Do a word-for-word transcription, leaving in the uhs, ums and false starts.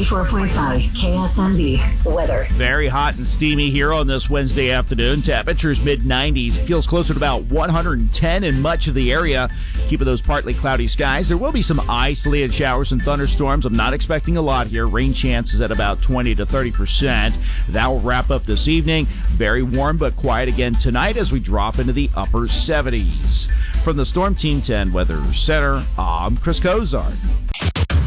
ninety-four point five K S M V weather. Very hot and steamy here on this Wednesday afternoon. Temperatures mid nineties. Feels closer to about one hundred ten in much of the area. Keeping those partly cloudy skies. There will be some isolated showers and thunderstorms. I'm not expecting a lot here. Rain chances at about twenty to thirty percent. That will wrap up this evening. Very warm but quiet again tonight as we drop into the upper seventies. From the Storm Team ten Weather Center, I'm Chris Cozart.